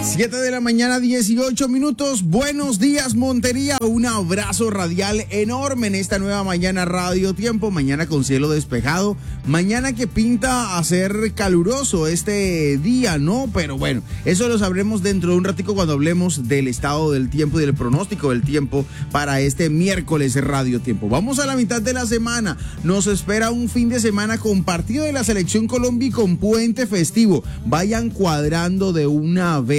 7 de la mañana, 18 minutos. Buenos días, Montería. Un abrazo radial enorme en esta nueva mañana Radio Tiempo. Mañana con cielo despejado. Mañana que pinta a ser caluroso este día, ¿no? Pero bueno, eso lo sabremos dentro de un ratico cuando hablemos del estado del tiempo y del pronóstico del tiempo para este miércoles Radio Tiempo. Vamos a la mitad de la semana. Nos espera un fin de semana con partido de la Selección Colombia y con puente festivo. Vayan cuadrando de una vez.